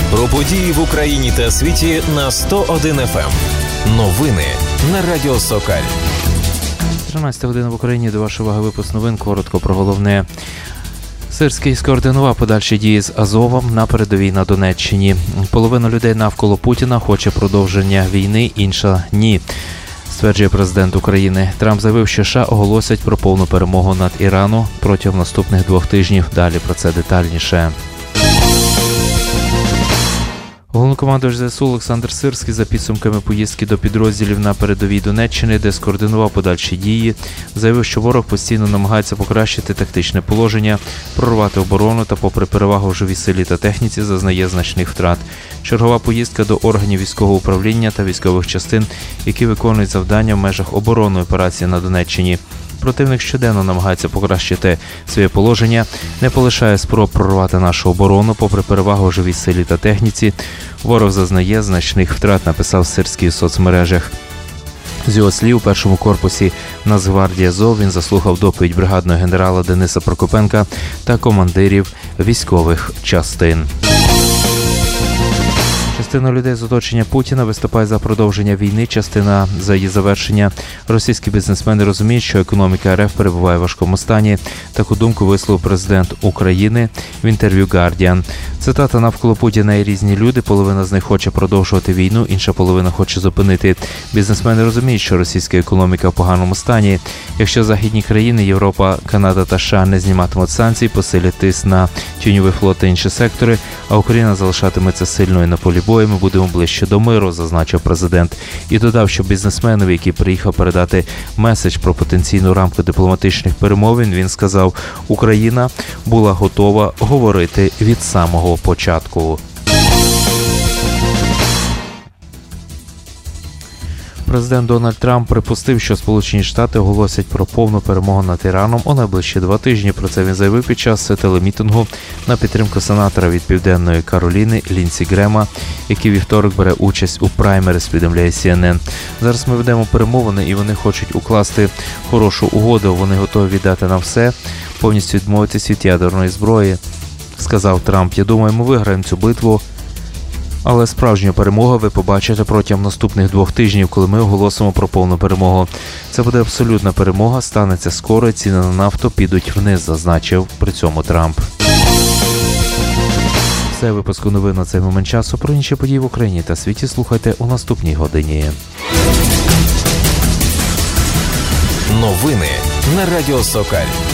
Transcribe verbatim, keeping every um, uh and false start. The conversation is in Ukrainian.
Про події в Україні та світі на сто один еф ем. Новини на Радіо Сокаль. тринадцята година в Україні. До вашої уваги випуск новин. Коротко про головне. Сирський скоординував подальші дії з Азовом на передовій на Донеччині. Половина людей навколо Путіна хоче продовження війни, інша – ні, стверджує президент України. Трамп заявив, що США оголосять про повну перемогу над Іраном протягом наступних двох тижнів. Далі про це детальніше. Головнокомандувач зе ес у Олександр Сирський за підсумками поїздки до підрозділів на передовій Донеччини, де скоординував подальші дії, заявив, що ворог постійно намагається покращити тактичне положення, прорвати оборону та, попри перевагу в живій силі та техніці, зазнає значних втрат. Чергова поїздка до органів військового управління та військових частин, які виконують завдання в межах оборонної операції на Донеччині. Противник щоденно намагається покращити своє положення, не полишає спроб прорвати нашу оборону, попри перевагу в живій силі та техніці. Ворог зазнає значних втрат, написав Сирський у соцмережах. З його слів, у першому корпусі Нацгвардії Азов він заслухав доповідь бригадного генерала Дениса Прокопенка та командирів військових частин. Частина людей з оточення Путіна виступає за продовження війни, частина за її завершення. Російські бізнесмени розуміють, що економіка РФ перебуває в важкому стані. Таку думку висловив президент України в інтерв'ю Guardian. Цитата: «Навколо Путіна є різні люди, половина з них хоче продовжувати війну, інша половина хоче зупинити. Бізнесмени розуміють, що російська економіка в поганому стані. Якщо західні країни, Європа, Канада та США не зніматимуть санкцій, посилять тиск на тіньовий флот та інші сектори, а Україна залишатиметься сильною на полі бою, ми будемо ближче до миру», зазначив президент. І додав, що бізнесменові, який приїхав передати меседж про потенційну рамку дипломатичних перемовин, він сказав: «Україна була готова говорити від самого початку». Президент Дональд Трамп припустив, що Сполучені Штати оголосять про повну перемогу над Іраном у найближчі два тижні. Про це він заявив під час телемітингу на підтримку сенатора від Південної Кароліни Лінсі Грема, який вівторок бере участь у праймерис, повідомляє Сі Ен Ен. «Зараз ми ведемо перемовини, і вони хочуть укласти хорошу угоду. Вони готові віддати нам все, повністю відмовитись від ядерної зброї», сказав Трамп. «Я думаю, ми виграємо цю битву. Але справжню перемогу ви побачите протягом наступних двох тижнів, коли ми оголосимо про повну перемогу. Це буде абсолютна перемога, станеться скоро, і ціни на нафту підуть вниз», зазначив при цьому Трамп. Це випуску новин на цей момент часу. Про інші події в Україні та світі слухайте у наступній годині. Новини на Радіо Сокаль.